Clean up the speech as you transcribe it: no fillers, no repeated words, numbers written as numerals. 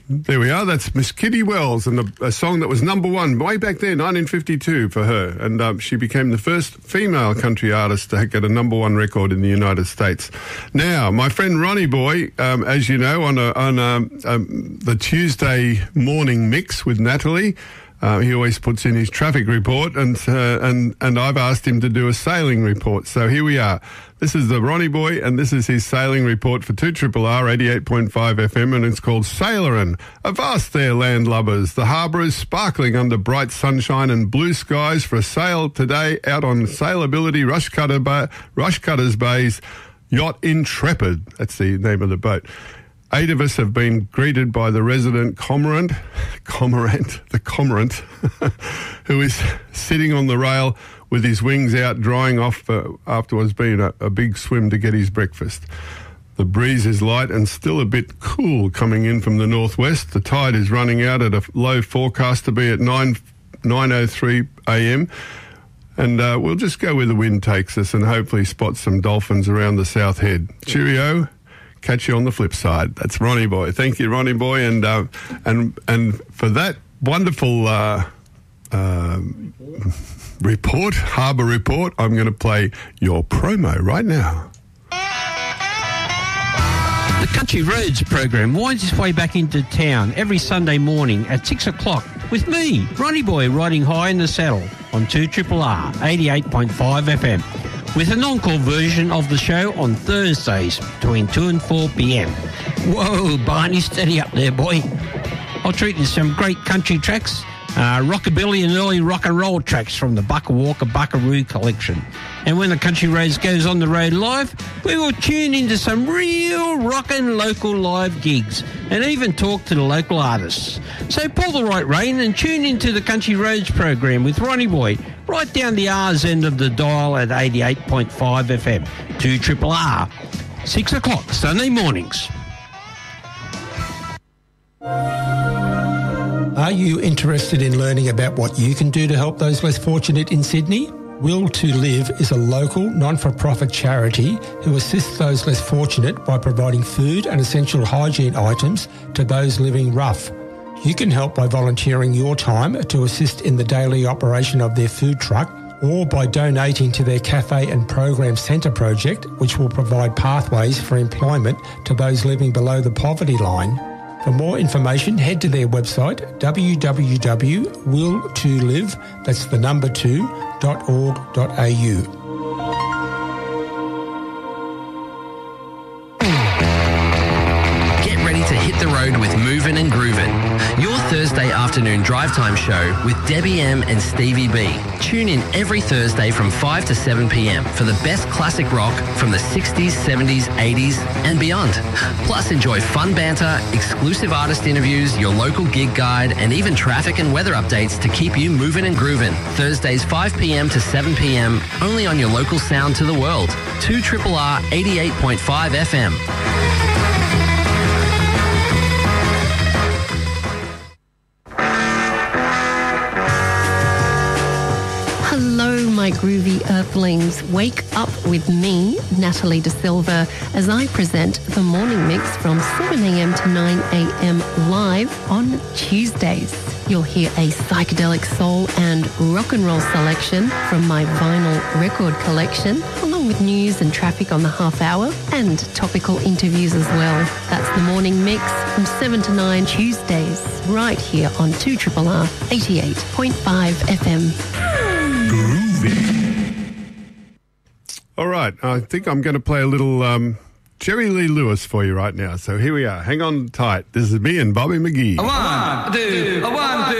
There we are. That's Miss Kitty Wells, and a song that was number one way back then, 1952, for her. And she became the first female country artist to get a number one record in the United States. Now, my friend Ronnie Boy, as you know, on the Tuesday morning mix with Natalie, he always puts in his traffic report, and I've asked him to do a sailing report. So here we are. This is the Ronnie Boy, and this is his sailing report for 2RRR 88.5 FM, and it's called Sailorin'. Avast there, landlubbers. The harbour is sparkling under bright sunshine and blue skies for a sail today out on Sailability Rushcutters Bay's Yacht Intrepid. That's the name of the boat. 8 of us have been greeted by the resident cormorant, who is sitting on the rail with his wings out, drying off after what's been a big swim to get his breakfast. The breeze is light and still a bit cool coming in from the northwest. The tide is running out at a low forecast to be at 9:03 a.m. And we'll just go where the wind takes us and hopefully spot some dolphins around the south head. Cheerio. Catch you on the flip side. That's Ronnie Boy. Thank you, Ronnie Boy. And for that wonderful report, harbour report, I'm going to play your promo right now. The Country Roads program winds its way back into town every Sunday morning at 6 o'clock with me, Ronnie Boy, riding high in the saddle on 2RRR 88.5 FM. With an encore version of the show on Thursdays between 2 and 4 p.m. Whoa, Barney, steady up there, boy. I'll treat you to some great country tracks, rockabilly and early rock and roll tracks from the Bucka Walker Buckaroo collection. And when the Country Roads goes on the road live, we will tune into some real rockin' local live gigs and even talk to the local artists. So pull the right rein and tune into the Country Roads program with Ronnie Boy right down the R's end of the dial at 88.5 FM, 2RRR, 6 o'clock Sunday mornings. Are you interested in learning about what you can do to help those less fortunate in Sydney? Will to Live is a local, non-for-profit charity who assists those less fortunate by providing food and essential hygiene items to those living rough. You can help by volunteering your time to assist in the daily operation of their food truck, or by donating to their Cafe and Program Centre project, which will provide pathways for employment to those living below the poverty line. For more information, head to their website, www.will2live, that's the number 2.org.au. Get ready to hit the road with Movin' and Groovin', your Thursday afternoon drive time show with Debbie M and Stevie B. Tune in every Thursday from 5 to 7 p.m. for the best classic rock from the 60s, 70s, 80s and beyond. Plus enjoy fun banter, exclusive artist interviews, your local gig guide and even traffic and weather updates to keep you moving and grooving. Thursdays 5 p.m. to 7 p.m. only on your local sound to the world. 2RRR 88.5 FM. My groovy earthlings, wake up with me, Natalie De Silva, as I present the morning mix from 7 a.m. to 9 a.m. live on Tuesdays. You'll hear a psychedelic soul and rock and roll selection from my vinyl record collection, along with news and traffic on the half hour and topical interviews as well. That's the morning mix from 7 to 9 Tuesdays, right here on 2RRR 88.5 FM. All right, I think I'm going to play a little Jerry Lee Lewis for you right now. So here we are. Hang on tight. This is me and Bobby McGee. A one, two,